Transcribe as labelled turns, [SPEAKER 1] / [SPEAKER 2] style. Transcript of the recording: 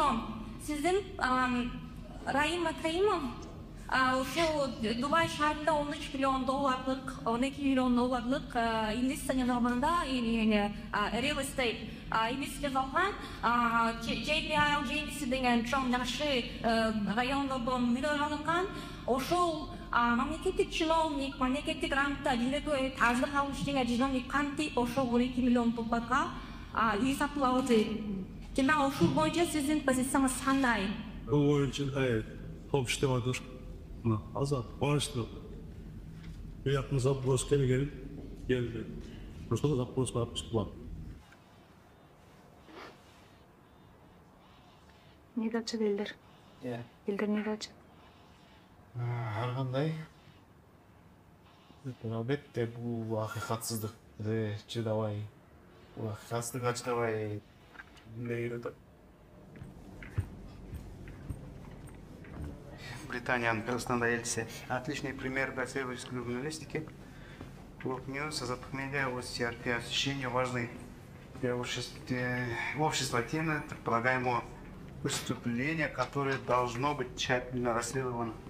[SPEAKER 1] Sizin Raima Kaimov ошол Дубай шаарында 13 миллион долларлык, 12 миллион долларлык инвестиция норманда real estate инвестиция алган. JPL JVC деген чоң жакшы райондордон мүлөр алынган. Ошол мамлекеттик чиновник, мамлекеттик грантта жүзөгө таздык алыш деген чиновник кантип ошол 12 миллион долларга үй сатып алды. Жана ошол боюнча сиздин позицияңыз кандай?
[SPEAKER 2] Бул боюнча топ иштеп атат. Азат, қуанышты. Приятный запрос келген. Просто запрос бар бесплатно.
[SPEAKER 3] Не дача елдер? Елдер не дача?
[SPEAKER 4] Ар кандай? Албетте бул акыйкатсыздык. Чыдабай. Бул акыйкатсыздыкка чыдабай. Британияның Кыргызстанда елшісі. Отличный пример доследовательской журналистики. Блок минуса запомнили о CRP освещения важной для общества темы предполагаемого выступления, которое должно быть тщательно расследовано.